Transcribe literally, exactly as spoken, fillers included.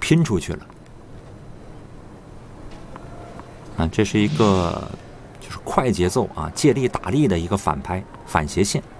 拼出去了。啊，这是一个就是快节奏啊，借力打力的一个反拍反斜线。